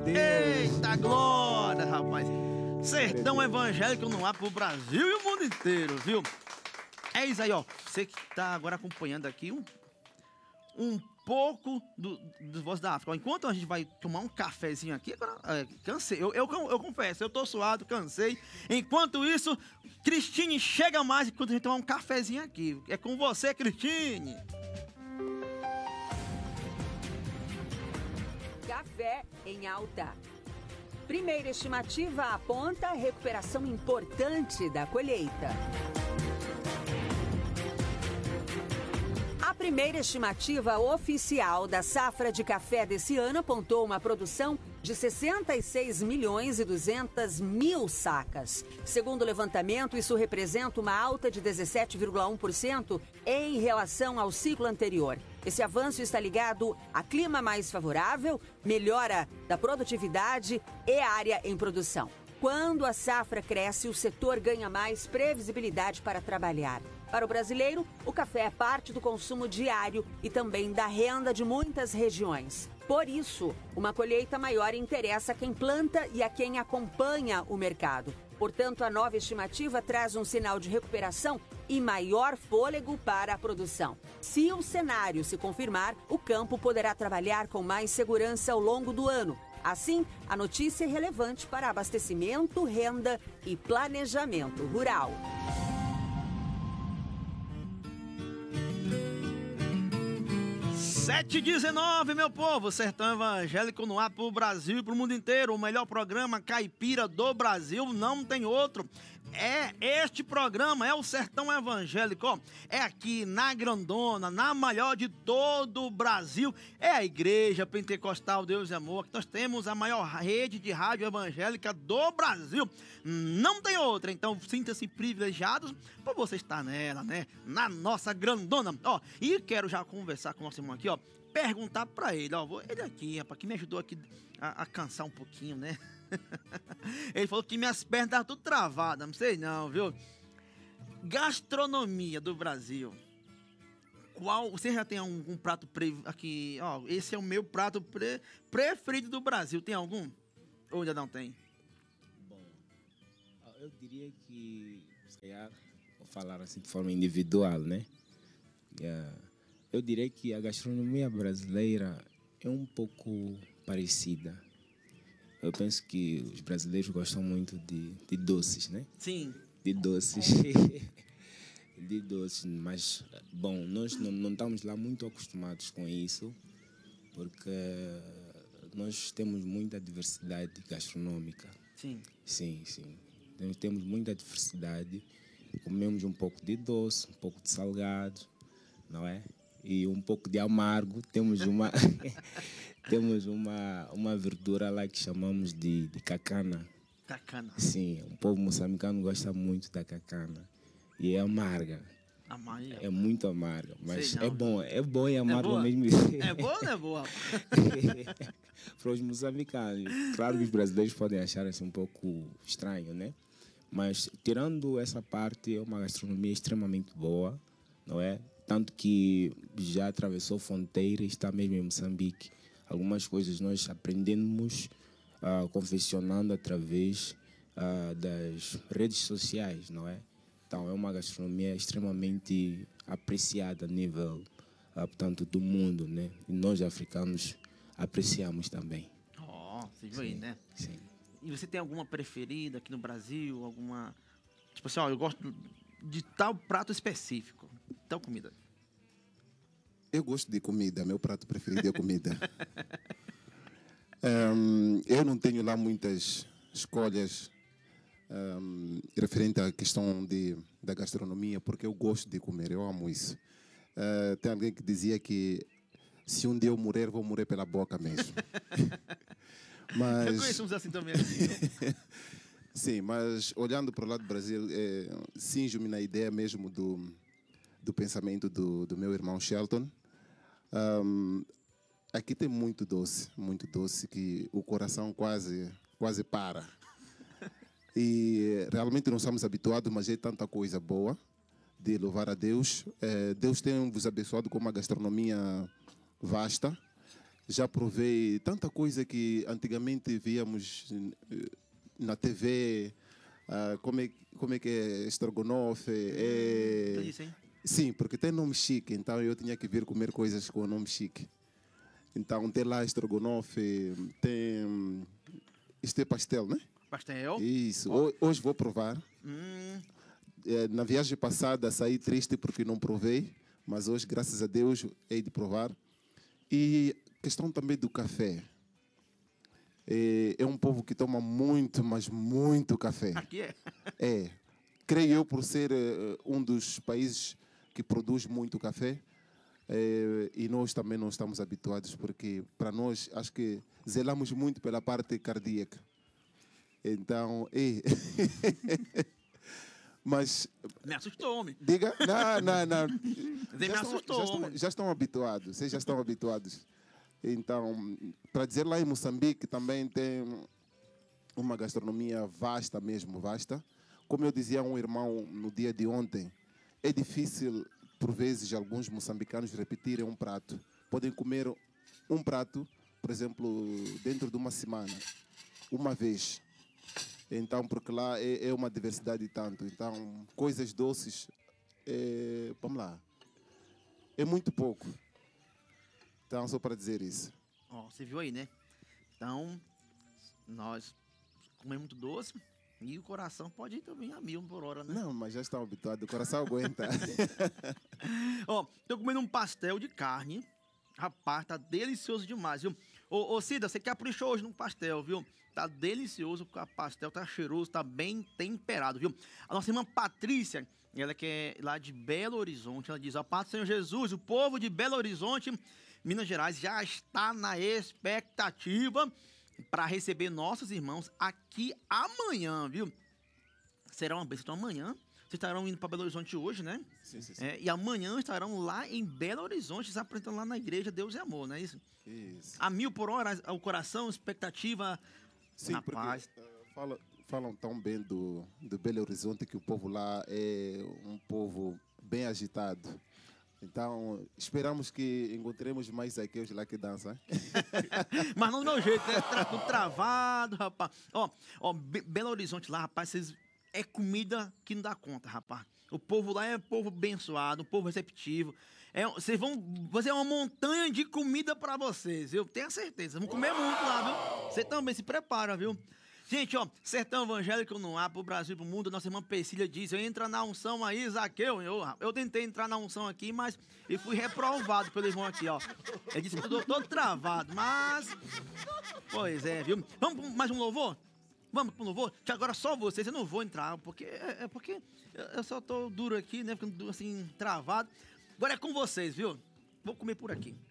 Deus. Eita glória, rapaz. Sertão evangélico no ar pro Brasil e o mundo inteiro, viu? É isso aí, ó. Você que tá agora acompanhando aqui um pouco dos Vozes da África. Enquanto a gente vai tomar um cafezinho aqui, agora, cansei. Eu confesso, eu tô suado, cansei. Enquanto isso, Cristine chega mais enquanto a gente tomar um cafezinho aqui. É com você, Cristine. Café em alta. Primeira estimativa aponta recuperação importante da colheita. A primeira estimativa oficial da safra de café desse ano apontou uma produção de 66 milhões e 200 mil sacas. Segundo o levantamento, isso representa uma alta de 17,1% em relação ao ciclo anterior. Esse avanço está ligado a clima mais favorável, melhora da produtividade e área em produção. Quando a safra cresce, o setor ganha mais previsibilidade para trabalhar. Para o brasileiro, o café é parte do consumo diário e também da renda de muitas regiões. Por isso, uma colheita maior interessa a quem planta e a quem acompanha o mercado. Portanto, a nova estimativa traz um sinal de recuperação e maior fôlego para a produção. Se o cenário se confirmar, o campo poderá trabalhar com mais segurança ao longo do ano. Assim, a notícia é relevante para abastecimento, renda e planejamento rural. 7h19, meu povo, Sertão Evangélico no ar pro Brasil e pro mundo inteiro. O melhor programa caipira do Brasil, não tem outro. Este programa é o Sertão Evangélico, ó. É aqui na Grandona, na maior de todo o Brasil. É a Igreja Pentecostal Deus e Amor, que nós temos a maior rede de rádio evangélica do Brasil. Não tem outra, então sinta-se privilegiados por você estar nela, né? Na nossa Grandona, ó. E quero já conversar com o nosso irmão aqui, ó. Perguntar pra ele, ó. Ele aqui, rapaz, que me ajudou aqui a cansar um pouquinho, né? Ele falou que minhas pernas estavam tudo travadas, não sei não, viu? Gastronomia do Brasil. Você já tem algum prato aqui? Ó, esse é o meu prato preferido do Brasil. Tem algum? Ou ainda não tem? Bom, eu diria que, vou falar assim de forma individual, né? Eu diria que a gastronomia brasileira é um pouco parecida. Eu penso que os brasileiros gostam muito de doces, né? Sim. De doces. De doces, mas, bom, nós não estamos lá muito acostumados com isso, porque nós temos muita diversidade gastronômica. Sim. Sim, sim. Nós temos muita diversidade. Comemos um pouco de doce, um pouco de salgado, não é? E um pouco de amargo. Temos uma temos uma verdura lá que chamamos de cacana. Cacana. Sim, o povo moçambicano gosta muito da cacana. E é amarga. Amarga. É muito amarga, mas Sei não. é bom e amargo ao mesmo É boa ou não é boa? Para os moçambicanos. Claro que os brasileiros podem achar assim um pouco estranho, né? Mas tirando essa parte, é uma gastronomia extremamente boa, não é? Tanto que já atravessou fronteiras, está mesmo em Moçambique. Algumas coisas nós aprendemos confeccionando através das redes sociais, não é? Então é uma gastronomia extremamente apreciada a nível, portanto, do mundo, né? E nós africanos apreciamos também. Você viu aí, né? Sim. E você tem alguma preferida aqui no Brasil? Alguma... Tipo assim, ó, eu gosto de tal prato específico, tal comida. Eu gosto de comida, meu prato preferido é comida. Eu não tenho lá muitas escolhas referente à questão da gastronomia, porque eu gosto de comer, eu amo isso. Tem alguém que dizia que se um dia eu morrer, vou morrer pela boca mesmo. Mas... Eu conheço uns assim também. Sim, mas olhando para o lado do Brasil, cinjo-me na ideia mesmo do pensamento do meu irmão Shelton. Aqui tem muito doce que o coração quase para. E realmente não estamos habituados, mas é tanta coisa boa de louvar a Deus. Deus tem vos abençoado com uma gastronomia vasta Já provei tanta coisa que antigamente víamos na TV, como é que é estrogonofe. Isso, hein? Sim, porque tem nome chique, então eu tinha que vir comer coisas com nome chique. Então tem lá estrogonofe, tem... Isto é pastel, né? Pastel. Isso, hoje vou provar. Na viagem passada saí triste porque não provei, mas hoje, graças a Deus, hei de provar. E questão também do café. É um povo que toma muito, mas muito café. Aqui é. É. Creio eu por ser um dos países que produz muito café. E nós também não estamos habituados, porque para nós, acho que zelamos muito pela parte cardíaca. Então, mas... Me assustou, homem. Diga? Não. Me assustou, homem. Já estão habituados, vocês já estão habituados. Então, para dizer, lá em Moçambique também tem uma gastronomia vasta mesmo, vasta. Como eu dizia a um irmão no dia de ontem, é difícil, por vezes, alguns moçambicanos repetirem um prato. Podem comer um prato, por exemplo, dentro de uma semana, uma vez. Então, porque lá é uma diversidade tanto. Então, coisas doces, vamos lá, é muito pouco. Então, só para dizer isso. Você viu aí, né? Então, nós comemos muito doce e o coração pode ir também a 1000 por hora, né? Não, mas já estão habituados, o coração aguenta. Tô comendo um pastel de carne. Rapaz, tá delicioso demais, viu? Ô Cida, você caprichou hoje num pastel, viu? Tá delicioso, o pastel tá cheiroso, tá bem temperado, viu? A nossa irmã Patrícia, ela que é lá de Belo Horizonte, ela diz: a paz do Senhor Jesus, o povo de Belo Horizonte, Minas Gerais, já está na expectativa para receber nossos irmãos aqui amanhã, viu? Será uma bênção. Então amanhã vocês estarão indo para Belo Horizonte hoje, né? Sim. E amanhã estarão lá em Belo Horizonte, se apresentando lá na igreja Deus e Amor, não é isso? Isso. A 1000 por hora, o coração, expectativa. Sim, rapaz. porque falam tão bem do Belo Horizonte que o povo lá é um povo bem agitado. Então, esperamos que encontremos mais aqueles lá que dançam. Mas não do meu jeito, né? Tudo travado, rapaz. Belo Horizonte lá, rapaz, é comida que não dá conta, rapaz. O povo lá é povo abençoado, um povo receptivo. Vocês vão fazer uma montanha de comida pra vocês, eu tenho certeza. Vão comer muito lá, viu? Você também se prepara, viu? Gente, Sertão Evangélico no ar, pro Brasil e pro mundo. Nossa irmã Persília diz: entra na unção aí, Zaqueu. Eu tentei entrar na unção aqui, mas eu fui reprovado pelo irmão aqui, ó. Ele disse que eu tô todo travado, mas... Pois é, viu? Vamos pra mais um louvor? Vamos pro louvor? Que agora só vocês, eu não vou entrar, porque eu só tô duro aqui, né? Ficando assim, travado. Agora é com vocês, viu? Vou comer por aqui.